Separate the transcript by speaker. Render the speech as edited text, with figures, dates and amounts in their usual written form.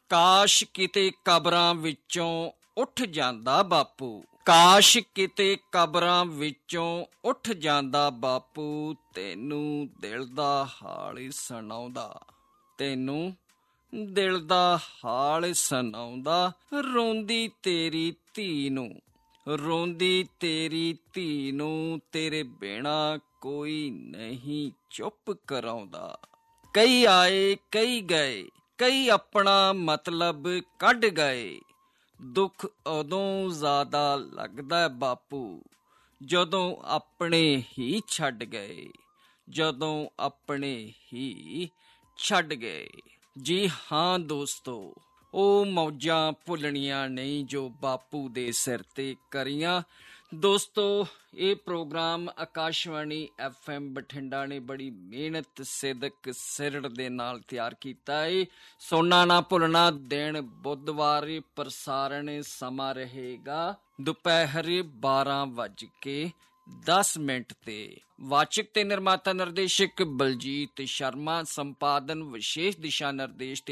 Speaker 1: ਕਾਸ਼ ਕਿਤੇ ਕਬਰਾਂ ਵਿੱਚੋਂ ਉੱਠ ਜਾਂਦਾ ਬਾਪੂ, ਕਾਸ਼ ਕਿਤੇ ਕਬਰਾਂ ਵਿੱਚੋਂ ਉੱਠ ਜਾਂਦਾ ਬਾਪੂ, ਤੈਨੂੰ ਦਿਲ ਦਾ ਹਾਲ ਸੁਣਾਉਂਦਾ, ਤੈਨੂੰ ਦਿਲ ਦਾ ਹਾਲ ਸੁਣਾਉਂਦਾ। ਰੋਂਦੀ ਤੇਰੀ ਧੀ ਨੂੰ, ਰੋਂਦੀ ਤੇਰੀ ਧੀ ਨੂੰ, ਤੇਰੇ ਬਿਨਾਂ ਕੋਈ ਨਹੀਂ ਚੁੱਪ ਕਰਾਉਂਦਾ। ਕਈ ਆਏ ਕਈ ਗਏ, ਕਈ ਆਪਣਾ ਮਤਲਬ ਕੱਢ ਗਏ, ਦੁੱਖ ਉਦੋਂ ਜ਼ਿਆਦਾ ਲੱਗਦਾ ਬਾਪੂ ਜਦੋਂ ਆਪਣੇ ਹੀ ਛੱਡ ਗਏ, ਜਦੋਂ ਆਪਣੇ ਹੀ ਛੱਡ ਗਏ। ਜੀ ਹਾਂ ਦੋਸਤੋ, ਉਹ ਮੌਜਾਂ ਭੁੱਲਣੀਆਂ ਨਹੀਂ ਜੋ ਬਾਪੂ ਦੇ ਸਿਰ 'ਤੇ ਕਰੀਆਂ। ਦੋਸਤੋ, ਇਹ ਪ੍ਰੋਗਰਾਮ ਆਕਾਸ਼ਵਾਣੀ FM ਬਠਿੰਡਾ ਨੇ ਬੜੀ ਮਿਹਨਤ ਸਿਦਕ ਸਿਰੜ ਦੇ ਨਾਲ ਤਿਆਰ ਕੀਤਾ ਹੈ। ਸੁਣਨਾ ਨਾ ਭੁੱਲਣਾ। ਦਿਨ ਬੁੱਧਵਾਰ ਪ੍ਰਸਾਰਣ ਸਮਾਂ ਰਹੇਗਾ ਦੁਪਹਿਰ 12:10 ਤੇ। ਵਾਚਕ ਤੇ ਨਿਰਮਾਤਾ ਨਿਰਦੇਸ਼ਕ ਬਲਜੀਤ ਸ਼ਰਮਾ, ਸੰਪਾਦਨ ਵਿਸ਼ੇਸ਼ ਦਿਸ਼ਾ ਨਿਰਦੇਸ਼ ਤੇ